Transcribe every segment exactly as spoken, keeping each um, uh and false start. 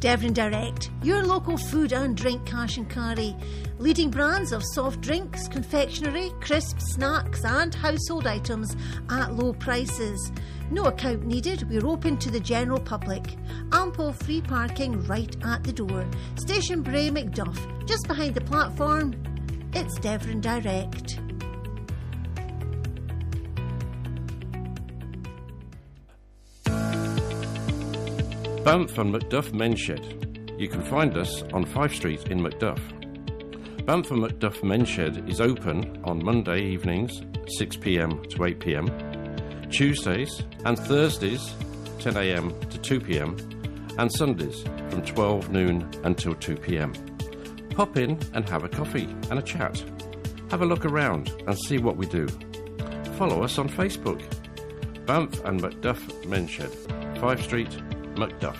Devon Direct, your local food and drink cash and carry. Leading brands of soft drinks, confectionery, crisps, snacks and household items at low prices. No account needed, we're open to the general public. Ample free parking right at the door. Station Bray Macduff, just behind the platform. It's Devon Direct. Banff and Macduff Men's Shed. You can find us on Fife Street in Macduff. Banff and Macduff Men's Shed is open on Monday evenings six p m to eight p m, Tuesdays and Thursdays ten a m to two p m, and Sundays from twelve noon until two p m. Pop in and have a coffee and a chat. Have a look around and see what we do. Follow us on Facebook. Banff and Macduff Men's Shed, Fife Street, Macduff.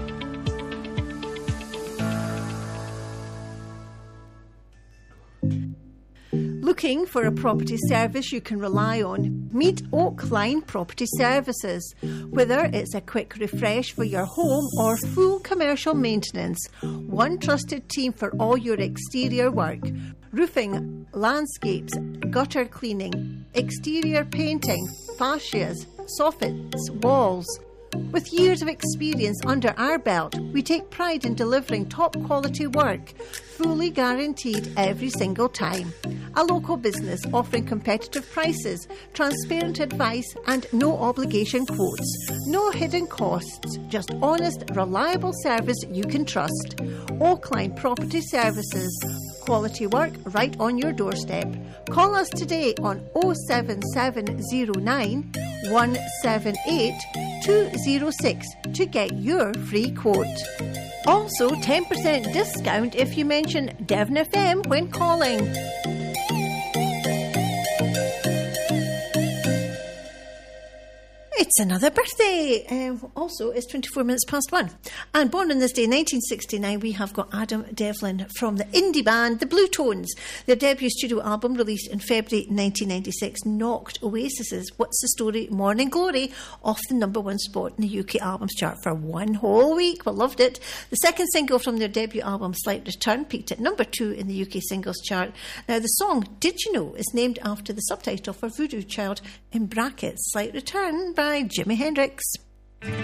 Looking for a property service you can rely on? Meet Oakline Property Services. Whether it's a quick refresh for your home or full commercial maintenance, one trusted team for all your exterior work. Roofing, landscapes, gutter cleaning, exterior painting, fascias, soffits, walls. With years of experience under our belt, we take pride in delivering top quality work, fully guaranteed every single time. A local business offering competitive prices, transparent advice and no obligation quotes. No hidden costs, just honest, reliable service you can trust. Oakline Property Services. Quality work right on your doorstep. Call us today on oh seven seven oh nine, one seven eight, two oh six to get your free quote. Also, ten percent discount if you mention Devon F M when calling. It's another birthday. Um, also, it's twenty-four minutes past one. And born on this day, nineteen sixty-nine, we have got Adam Devlin from the indie band The Blue Tones. Their debut studio album, released in February nineteen ninety-six, knocked Oasis's What's the Story? Morning Glory off the number one spot in the U K albums chart for one whole week. We loved it. The second single from their debut album, Slight Return, peaked at number two in the U K singles chart. Now, the song Did You Know is named after the subtitle for Voodoo Child, in brackets, Slight Return by Jimi Hendrix.